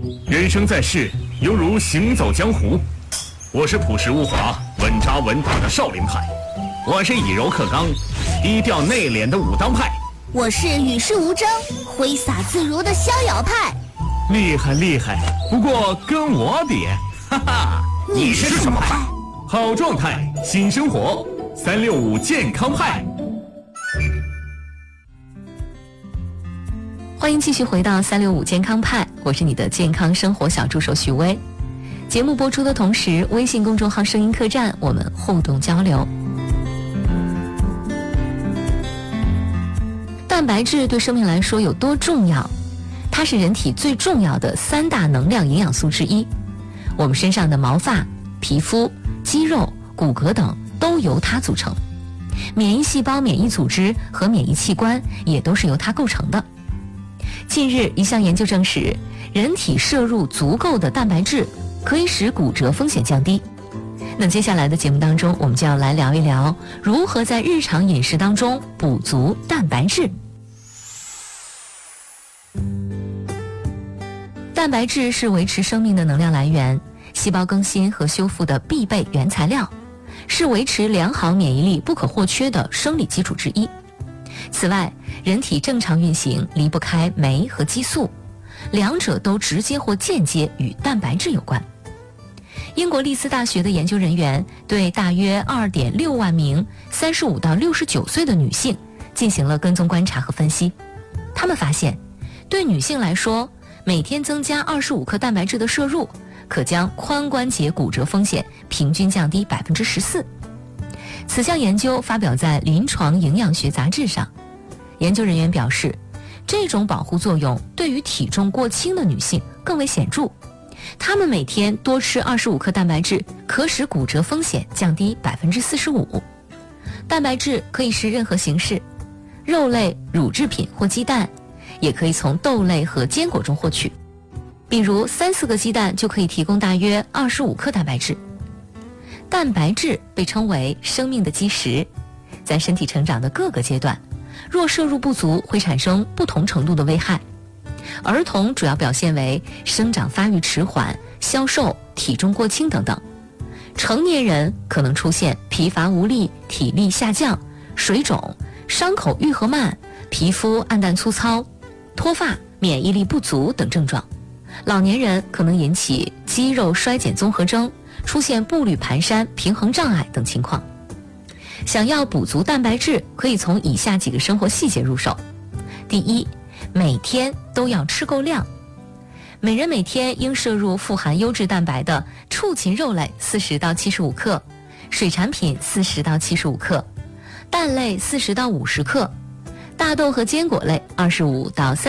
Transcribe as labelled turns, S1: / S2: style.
S1: 人生在世，犹如行走江湖。我是朴实无华、稳扎稳打的少林派，我是以柔克刚、低调内敛的武当派，
S2: 我是与世无争、挥洒自如的逍遥派。
S1: 厉害厉害，不过跟我比，哈哈，
S2: 你是什么派？
S1: 好状态，新生活，365健康派。
S3: 欢迎继续回到365健康派，我是你的健康生活小助手许巍。节目播出的同时，微信公众号声音客栈我们互动交流。蛋白质对生命来说有多重要？它是人体最重要的3大能量营养素之一。我们身上的毛发、皮肤、肌肉、骨骼等都由它组成，免疫细胞、免疫组织和免疫器官也都是由它构成的。近日，一项研究证实，人体摄入足够的蛋白质可以使骨折风险降低。那接下来的节目当中，我们就要来聊一聊如何在日常饮食当中补足蛋白质。蛋白质是维持生命的能量来源，细胞更新和修复的必备原材料，是维持良好免疫力不可或缺的生理基础之一。此外，人体正常运行离不开酶和激素，两者都直接或间接与蛋白质有关。英国利兹大学的研究人员对大约 2.6 万名35到69岁的女性进行了跟踪观察和分析。他们发现，对女性来说，每天增加25克蛋白质的摄入，可将髋关节骨折风险平均降低 14%。此项研究发表在《临床营养学杂志》上。研究人员表示，这种保护作用对于体重过轻的女性更为显著。她们每天多吃25克蛋白质，可使骨折风险降低 45%。蛋白质可以是任何形式，肉类、乳制品或鸡蛋，也可以从豆类和坚果中获取。比如3-4个鸡蛋就可以提供大约25克蛋白质。蛋白质被称为生命的基石，在身体成长的各个阶段，若摄入不足会产生不同程度的危害。儿童主要表现为生长发育迟缓、消瘦、体重过轻等等。成年人可能出现疲乏无力、体力下降、水肿、伤口愈合慢、皮肤暗淡粗糙、脱发、免疫力不足等症状。老年人可能引起肌肉衰减综合征，出现步履蹒跚、平衡障碍等情况。想要补足蛋白质，可以从以下几个生活细节入手。第一，每天都要吃够量。每人每天应摄入富含优质蛋白的畜禽肉类40到75克，水产品40到75克，蛋类40到50克，大豆和坚果类25到